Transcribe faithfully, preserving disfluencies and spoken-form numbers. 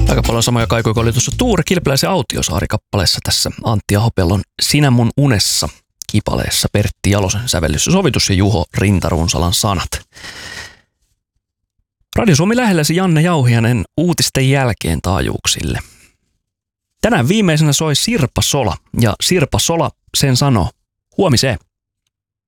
Aika paljon samoja kaikuja kuin oli tuossa Tuure Kilpeläisen Autiosaari-kappaleessa tässä Antti Ahopellon Sinä mun unessa -kipaleessa, Pertti Jalosen sävellys ja sovitus ja Juho Rintarunsalan sanat. Radio Suomi lähelläsi Janne Jauhianen uutisten jälkeen taajuuksille. Tänään viimeisenä soi Sirpa Sola, ja Sirpa Sola sen sanoo: huomiseen.